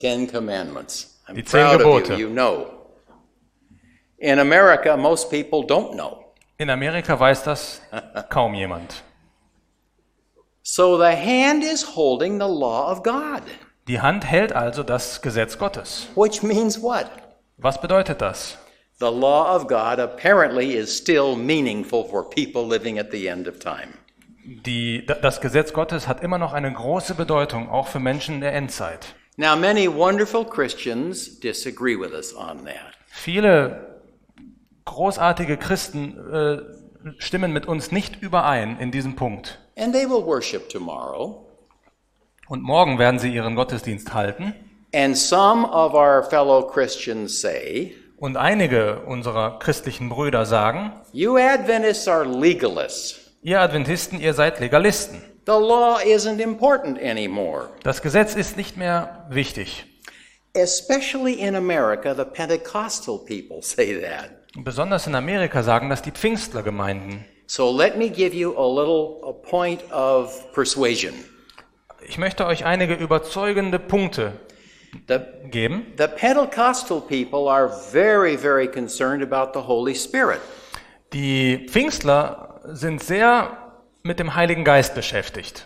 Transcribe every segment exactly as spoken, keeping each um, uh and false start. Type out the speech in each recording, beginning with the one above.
Ten Commandments. I'm Die zehn proud of Gebote. you, you know. In America, most people don't know. In Amerika weiß das kaum jemand. So the hand is holding the law of God. Die Hand hält also das Gesetz Gottes. Which means what? Was bedeutet das? The law of God apparently is still meaningful for people living at the end of time. Die, das Gesetz Gottes hat immer noch eine große Bedeutung, auch für Menschen der Endzeit. Now, many wonderful Christians disagree with us on that. Viele großartige Christen äh, stimmen mit uns nicht überein in diesem Punkt. And they will worship tomorrow. Und morgen werden sie ihren Gottesdienst halten. And some of our fellow Christians say, Und einige unserer christlichen Brüder sagen, you Adventists are legalists. ihr Adventisten, ihr seid Legalisten. The law isn't important anymore. Das Gesetz ist nicht mehr wichtig. Especially in America, the Pentecostal people say that. Besonders in Amerika sagen das die Pfingstlergemeinden. So let me give you a little a point of persuasion. Ich möchte euch einige überzeugende Punkte The, geben. the Pentecostal people are very, very concerned about the Holy Spirit. Die Pfingstler sind sehr mit dem Heiligen Geist beschäftigt.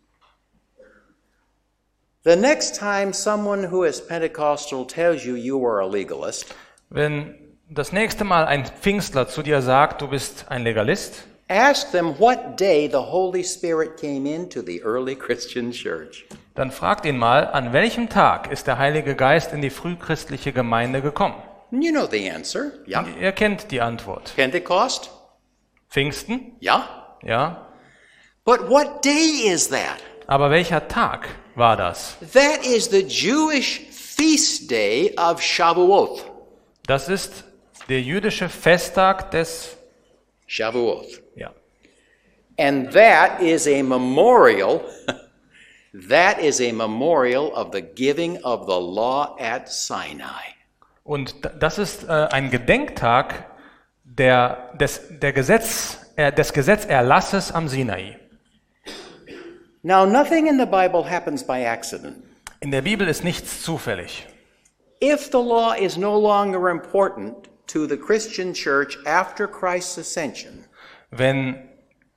The next time someone who is Pentecostal tells you you are a legalist, Wenn das nächste Mal ein Pfingstler zu dir sagt, du bist ein Legalist, ask them what day the Holy Spirit came into the early Christian church. dann fragt ihn mal, an welchem Tag ist der Heilige Geist in die frühchristliche Gemeinde gekommen? And you know the answer. Yeah. Ihr kennt die Antwort. Pentecost? Pfingsten? Yeah. Ja. But what day is that? Aber welcher Tag war das? That is the Jewish feast day of Shavuot. Das ist der jüdische Festtag des... Shavuot. Ja. And that is a memorial, that is a memorial of the giving of the law at Sinai. Und d- das ist äh, ein Gedenktag der, des, der Gesetz, äh, des Gesetzerlasses am Sinai. Now, nothing in the Bible happens by accident. In der Bibel ist nichts zufällig. If the law is no longer important to the Christian church after Christ's ascension, Wenn,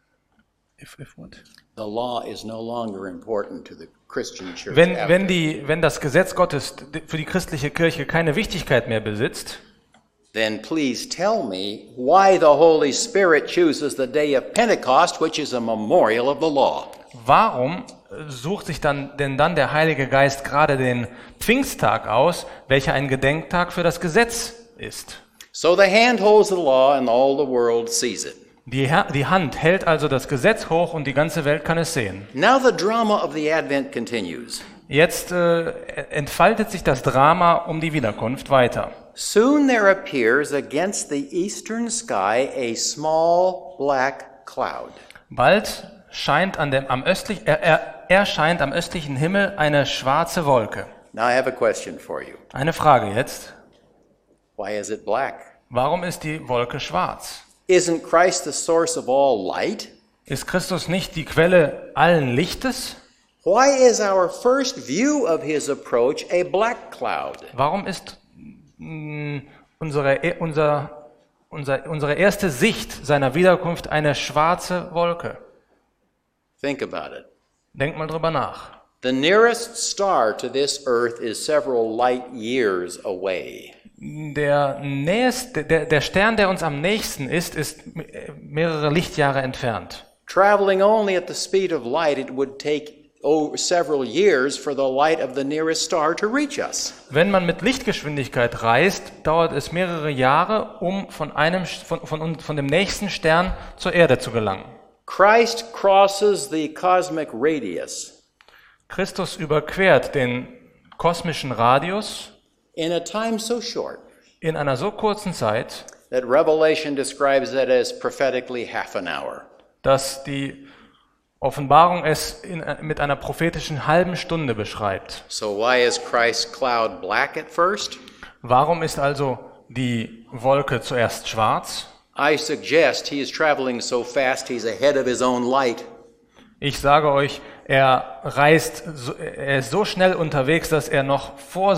if, if what? the law is no longer important to the Christian church Wenn, after. wenn, die, wenn das Gesetz Gottes für die christliche Kirche keine Wichtigkeit mehr besitzt, Then please tell me why the Holy Spirit chooses the day of Pentecost, which is a memorial of the law. warum sucht sich dann denn dann der Heilige Geist gerade den Pfingsttag aus, welcher ein Gedenktag für das Gesetz ist? So the hand holds the law and all the world sees it. Die, Ha- die Hand hält also das Gesetz hoch und die ganze Welt kann es sehen. Now the drama of the Advent continues. Jetzt äh, entfaltet sich das Drama um die Wiederkunft weiter. Soon there appears against the eastern sky a small black cloud. Bald scheint an dem, am östlich, er, er, erscheint am östlichen Himmel eine schwarze Wolke. Now I have a question for you. Eine Frage jetzt. Why is it black? Warum ist die Wolke schwarz? Isn't Christ the source of all light? Ist Christus nicht die Quelle allen Lichtes? Why is our first view of his approach a black cloud? Warum ist mh, unsere, unser, unser, unsere erste Sicht seiner Wiederkunft eine schwarze Wolke? Think about it. Denkt mal drüber nach. The nearest star to this earth is several light years away. Der, nächste, der, der Stern, der uns am nächsten ist, ist mehrere Lichtjahre entfernt. Traveling only at the speed of light, it would take oh, several years for the light of the nearest star to reach us. Wenn man mit Lichtgeschwindigkeit reist, dauert es mehrere Jahre, um von, einem, von, von, von dem nächsten Stern zur Erde zu gelangen. Christ crosses the cosmic radius Christus überquert den kosmischen Radius in a time so short in einer so kurzen Zeit, that Revelation describes it as prophetically half an hour. dass die Offenbarung es in, mit einer prophetischen halben Stunde beschreibt. So why is Christ's cloud black at first? Warum ist also die Wolke zuerst schwarz? I suggest he is traveling so fast he's ahead of his own light. Ich sage euch, Er reist, so- er ist so schnell unterwegs, dass er noch vor